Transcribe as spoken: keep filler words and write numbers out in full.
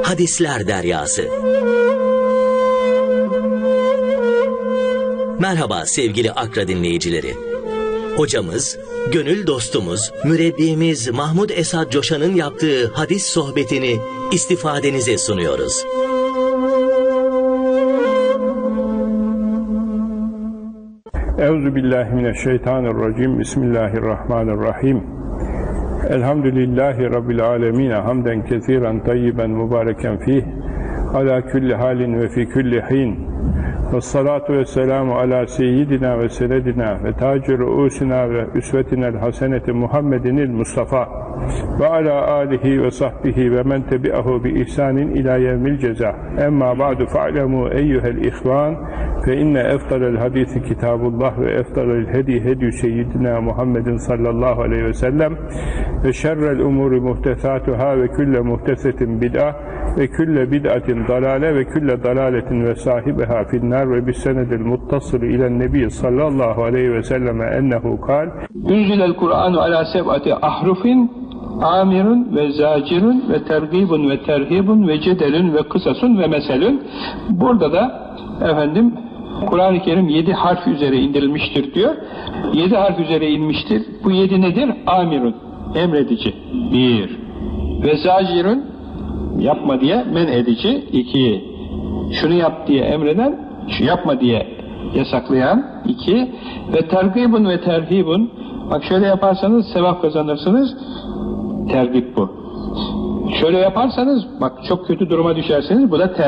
Hadisler Deryası. Merhaba sevgili Akra dinleyicileri. Hocamız, gönül dostumuz, mürebbiyemiz Mahmud Esad Coşan'ın yaptığı hadis sohbetini istifadenize sunuyoruz. Euzubillahimineşşeytanirracim. Bismillahirrahmanirrahim. Elhamdülillahi Rabbil alemin. Hamden kesiren tayyiben mübareken fih. Ala külli halin ve fi külli hin. Vessalatu vesselamu ala seyyidina ve senedina ve tacir ruusina ve üsvetinel haseneti Muhammedinil Mustafa ve ala alihi ve sahbihi ve men tebi'ahu bi ihsanin ila yevmil ceza. Emma ba'du fa'lemu eyyuhel ihvan fe inne eftalel hadisi kitabullah ve eftalel hedi hedi seyyidina Muhammedin sallallahu aleyhi ve sellem ve şerrel umuri muhtesatuhâ ve külle muhtesetin bid'a ve külle bid'atin dalale ve külle dalaletin ve sahibiha finnâr ve bis senedil muttasılı ilen nebi sallallahu aleyhi ve selleme ennehu kal Ünzilel Kur'anu ala seb'ati ahrufin amirun ve zacirun ve tergibun ve terhibun ve cedelun ve kısasun ve meselun. Burada da efendim Kur'an-ı Kerim yedi harf üzere indirilmiştir diyor. Yedi harf üzere inmiştir. Bu yedi nedir? Amirun, emredici. Bir. Ve zacirun, yapma diye men edici. İki. Şunu yap diye emreden, şu yapma diye yasaklayan. İki. Ve tergibun ve terhibun. Bak şöyle yaparsanız sevap kazanırsınız. Tergib bu. Şöyle yaparsanız bak çok kötü duruma düşersiniz. Bu da tergib.